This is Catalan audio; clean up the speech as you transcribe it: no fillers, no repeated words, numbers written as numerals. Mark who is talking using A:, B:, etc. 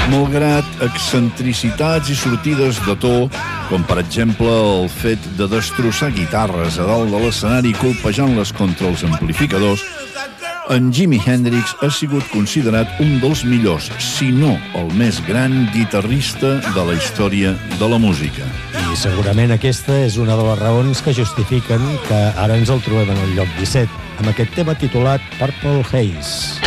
A: Malgrat excentricitats i sortides de to, com per exemple el fet de destrossar guitarres a dalt de l'escenari colpejant-les contra els amplificadors, en Jimi Hendrix ha sigut considerat un dels millors, si no el més gran guitarrista de la història de la música.
B: I segurament aquesta és una de les raons que justifiquen que ara ens el trobem en el lloc 17, amb aquest tema titulat Purple Haze.